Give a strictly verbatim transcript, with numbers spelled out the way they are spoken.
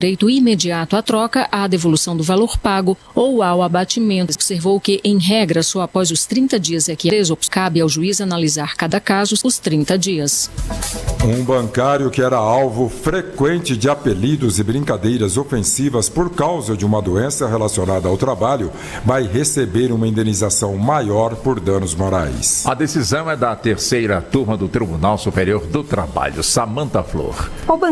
direito imediato à troca, à devolução do valor pago ou ao abatimento. Observou que, em regra, só após os trinta dias é que cabe ao juiz analisar cada caso os trinta dias. Um bancário que era alvo frequente de apelidos e brincadeiras ofensivas por causa de uma doença relacionada ao trabalho vai receber uma indenização maior por danos morais. A decisão é da terceira turma do Tribunal Superior do Trabalho. Samantha Flor.